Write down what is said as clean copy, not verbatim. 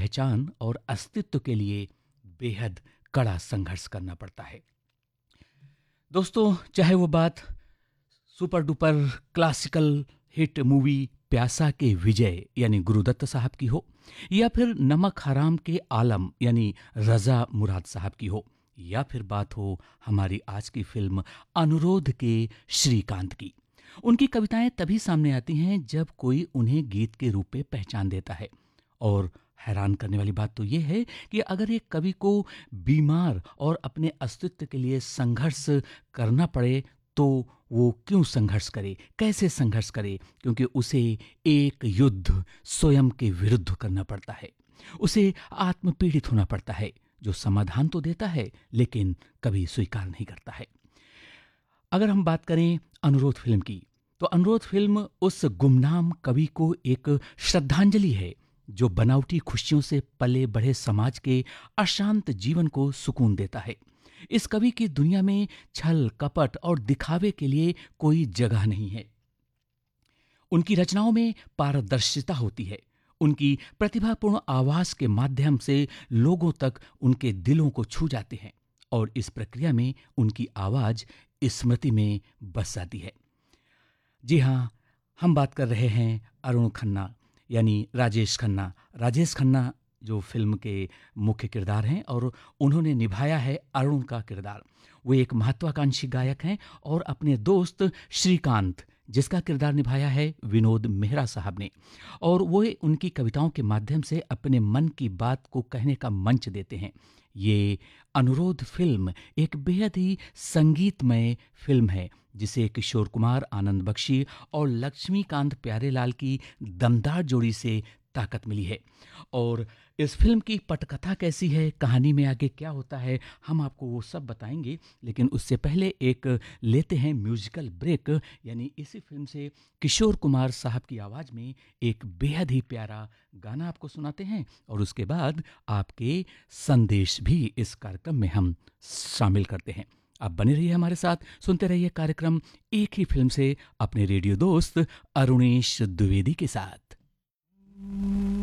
पहचान और अस्तित्व के लिए बेहद कड़ा संघर्ष करना पड़ता है। दोस्तों, चाहे वो बात super duper classical hit movie प्यासा के विजय यानी गुरुदत्त साहब की हो, या फिर नमक हराम के आलम यानी रजा मुराद साहब की हो, या फिर बात हो हमारी आज की फिल्म अनुरोध के श्रीकांत की। उनकी कविताएं तभी सामने आती हैं जब कोई उन्हें गीत के रूप में पहचान देता है। और हैरान करने वाली बात तो ये है कि अगर एक कवि को बीमार और अपने अस्तित्व के लिए संघर्ष करना पड़े तो वो क्यों संघर्ष करे, कैसे संघर्ष करे, क्योंकि उसे एक युद्ध स्वयं के विरुद्ध करना पड़ता है। उसे आत्मपीड़ित होना पड़ता है, जो समाधान तो देता है लेकिन कभी स्वीकार नहीं करता है। अगर हम बात करें अनुरोध फिल्म की, तो अनुरोध फिल्म उस गुमनाम कवि को एक श्रद्धांजलि है जो बनावटी खुशियों से पले बढ़े समाज के अशांत जीवन को सुकून देता है। इस कवि की दुनिया में छल कपट और दिखावे के लिए कोई जगह नहीं है। उनकी रचनाओं में पारदर्शिता होती है। उनकी प्रतिभापूर्ण आवाज के माध्यम से लोगों तक उनके दिलों को छू जाते हैं और इस प्रक्रिया में उनकी आवाज स्मृति में बस जाती है। जी हाँ, हम बात कर रहे हैं अरुण खन्ना यानी राजेश खन्ना। राजेश खन्ना जो फिल्म के मुख्य किरदार हैं और उन्होंने निभाया है अरुण का किरदार। वो एक महत्वाकांक्षी गायक हैं और अपने दोस्त श्रीकांत जिसका किरदार निभाया है विनोद मेहरा साहब ने, और वो उनकी कविताओं के माध्यम से अपने मन की बात को कहने का मंच देते हैं। ये अनुरोध फिल्म एक बेहद ही संगीतमय फिल्म है जिसे किशोर कुमार, आनंद बख्शी और लक्ष्मीकांत प्यारेलाल की दमदार जोड़ी से ताकत मिली है। और इस फिल्म की पटकथा कैसी है, कहानी में आगे क्या होता है, हम आपको वो सब बताएंगे, लेकिन उससे पहले एक लेते हैं म्यूजिकल ब्रेक। यानी इसी फिल्म से किशोर कुमार साहब की आवाज़ में एक बेहद ही प्यारा गाना आपको सुनाते हैं और उसके बाद आपके संदेश भी इस कार्यक्रम में हम शामिल करते हैं। आप बने रहिए हमारे साथ, सुनते रहिए कार्यक्रम एक ही फिल्म से अपने रेडियो दोस्त अरुणेश द्विवेदी के साथ।